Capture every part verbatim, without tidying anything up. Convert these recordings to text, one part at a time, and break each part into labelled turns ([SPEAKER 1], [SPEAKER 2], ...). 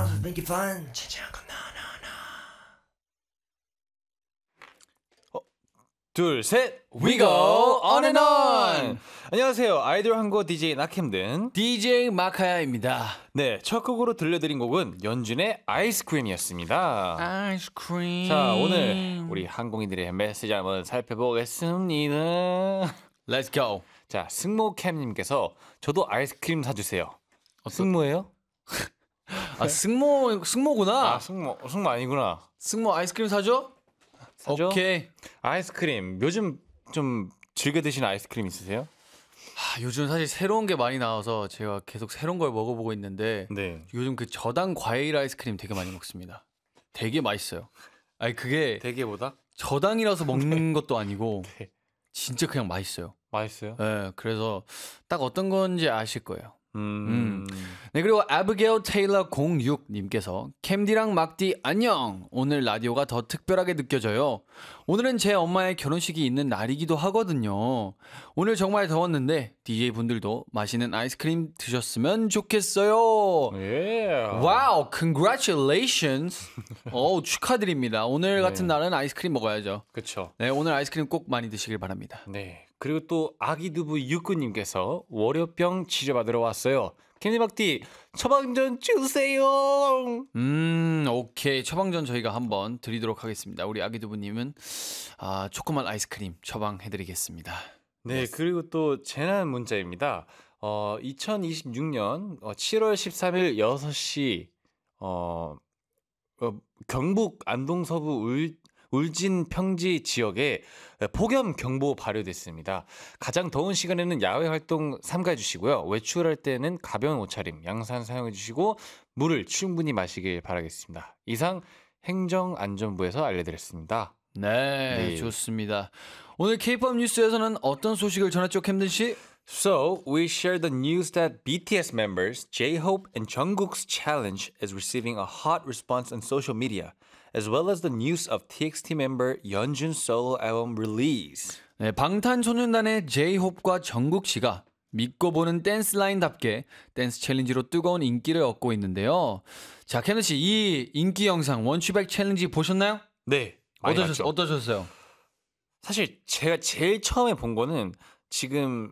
[SPEAKER 1] sounds make it fun.
[SPEAKER 2] 둘, 셋, we go on and on. 안녕하세요, 아이돌 한국 디제이 나캠든
[SPEAKER 3] 디제이 마카야입니다.
[SPEAKER 2] 네, 첫 곡으로 들려드린 곡은 연준의 아이스크림이었습니다.
[SPEAKER 3] 아이스크림.
[SPEAKER 2] 자, 오늘 우리 항공인들의 메시지 한번 살펴보겠습니다.
[SPEAKER 3] Let's go.
[SPEAKER 2] 자, 승모캠님께서 저도 아이스크림 사주세요. 어, 승모예요?
[SPEAKER 3] 아, 승모 승모구나.
[SPEAKER 2] 아, 승모, 승모 아니구나.
[SPEAKER 3] 승모 아이스크림 사줘?
[SPEAKER 2] 사줘?
[SPEAKER 3] 오케이.
[SPEAKER 2] 아이스크림 요즘 좀 즐겨 드시는 아이스크림 있으세요?
[SPEAKER 3] 아, 요즘 사실 새로운 게 많이 나와서 제가 계속 새로운 걸 먹어보고 있는데
[SPEAKER 2] 네.
[SPEAKER 3] 요즘 그 저당 과일 아이스크림 되게 많이 먹습니다. 되게 맛있어요. 아니 그게
[SPEAKER 2] 대게보다?
[SPEAKER 3] 저당이라서 먹는
[SPEAKER 2] 네.
[SPEAKER 3] 것도 아니고
[SPEAKER 2] 네.
[SPEAKER 3] 진짜 그냥 맛있어요.
[SPEAKER 2] 맛있어요?
[SPEAKER 3] 네, 그래서 딱 어떤 건지 아실 거예요.
[SPEAKER 2] 음.
[SPEAKER 3] 네, 그리고 아비게일 테일러 공육님께서 캠디랑 막디 안녕. 오늘 라디오가 더 특별하게 느껴져요. 오늘은 제 엄마의 결혼식이 있는 날이기도 하거든요. 오늘 정말 더웠는데 디제이 분들도 맛있는 아이스크림 드셨으면 좋겠어요.
[SPEAKER 2] 예.
[SPEAKER 3] 와우, congratulations. 오, 축하드립니다. 오늘 같은
[SPEAKER 2] 네.
[SPEAKER 3] 날은 아이스크림 먹어야죠.
[SPEAKER 2] 그렇죠.
[SPEAKER 3] 네, 오늘 아이스크림 꼭 많이 드시길 바랍니다.
[SPEAKER 2] 네. 그리고 또 아기두부 육구님께서 월요병 치료받으러 왔어요. 캠디박디 처방전 주세요.
[SPEAKER 3] 음, 오케이. 처방전 저희가 한번 드리도록 하겠습니다. 우리 아기두부님은 아, 조그만 아이스크림 처방해드리겠습니다.
[SPEAKER 2] 네. 그리고 또 재난 문자입니다. 어, 이천이십육 년 칠월 십삼일 여섯 시 어, 어, 경북 안동 서부 울 울진 평지 지역에 폭염 경보 발효됐습니다. 가장 더운 시간에는 야외 활동 삼가해 주시고요. 외출할 때는 가벼운 옷차림, 양산 사용해 주시고 물을 충분히 마시길 바라겠습니다. 이상 행정안전부에서 알려드렸습니다.
[SPEAKER 3] 네,
[SPEAKER 2] 네.
[SPEAKER 3] 좋습니다. 오늘 K-팝 뉴스에서는 어떤 소식을 전했죠, 캠든 씨?
[SPEAKER 2] So, we share the news that BTS members J-Hope and Jungkook's challenge is receiving a hot response on social media, as well as the news of 티엑스티 member Yeonjun's solo album release.
[SPEAKER 3] 네, 방탄소년단의 제이홉과 정국 씨가 믿고 보는 댄스 라인답게 댄스 챌린지로 뜨거운 인기를 얻고 있는데요. 자, 캠든 씨, 이 인기 영상 원추백 챌린지 보셨나요?
[SPEAKER 2] 네, 많이
[SPEAKER 3] 어떠셨,
[SPEAKER 2] 봤죠.
[SPEAKER 3] 어떠셨어요?
[SPEAKER 2] 사실 제가 제일 처음에 본 거는 지금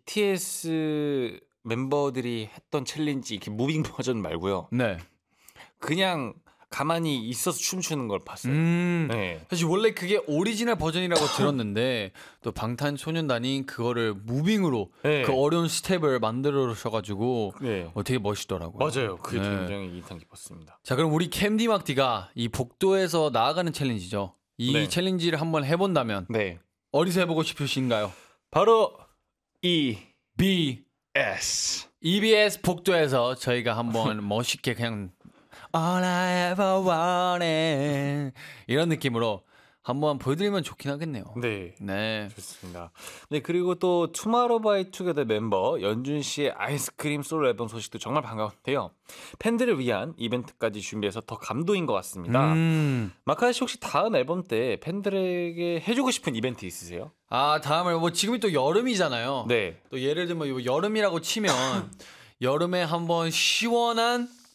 [SPEAKER 2] 비티에스 멤버들이 했던 챌린지 이렇게 무빙 버전 말고요.
[SPEAKER 3] 네.
[SPEAKER 2] 그냥 가만히 있어서 춤추는 걸 봤어요.
[SPEAKER 3] 음,
[SPEAKER 2] 네.
[SPEAKER 3] 사실 원래 그게 오리지널 버전이라고 들었는데 또 방탄소년단이 그거를 무빙으로
[SPEAKER 2] 네.
[SPEAKER 3] 그 어려운 스텝을 만들어셔가지고
[SPEAKER 2] 네.
[SPEAKER 3] 어, 되게 멋있더라고요.
[SPEAKER 2] 맞아요. 그게
[SPEAKER 3] 네.
[SPEAKER 2] 굉장히 인상 깊었습니다.
[SPEAKER 3] 자, 그럼 우리 캠디 막디가 이 복도에서 나아가는 챌린지죠. 이
[SPEAKER 2] 네.
[SPEAKER 3] 챌린지를 한번 해본다면
[SPEAKER 2] 네.
[SPEAKER 3] 어디서 해보고 싶으신가요?
[SPEAKER 2] 바로 이
[SPEAKER 3] B
[SPEAKER 2] S.
[SPEAKER 3] 이비에스 복도에서 저희가 한번 멋있게 그냥 All I ever wanted 이런 느낌으로 한번 보여드리면 좋긴 하겠네요.
[SPEAKER 2] 네.
[SPEAKER 3] 네.
[SPEAKER 2] 좋습니다. 네, 그리고 또 투마로우바이투게더 멤버 연준 씨의 아이스크림 솔로 앨범 소식도 정말 반가운데요. 팬들을 위한 이벤트까지 준비해서 더 감동인 것 같습니다.
[SPEAKER 3] 음.
[SPEAKER 2] 마카야 씨 혹시 다음 앨범 때 팬들에게 해주고 싶은 이벤트 있으세요?
[SPEAKER 3] 아, 다음에 뭐 지금이 또 여름이잖아요.
[SPEAKER 2] 네.
[SPEAKER 3] 또 예를 들면 요 여름이라고 치면 여름에 한번 시원한